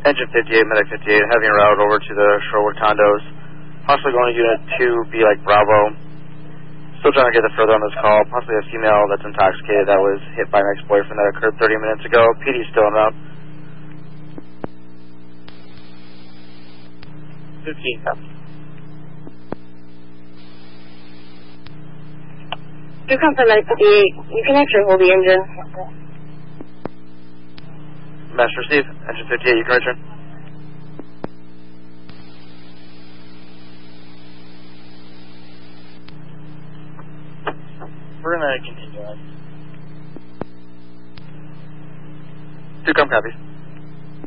Engine 58, Medic 58, having a route over to the Shorewood condos. Possibly going to Unit 2, be like Bravo. Still trying to get it further on this call. Possibly a female that's intoxicated that was hit by an ex-boyfriend that occurred 30 minutes ago. PD still en route. 15, copy. 2 Compton Medic 58, you can actually hold the engine. Master receive. Engine 58, you can return. We're going to continue on. 2 Compton copies.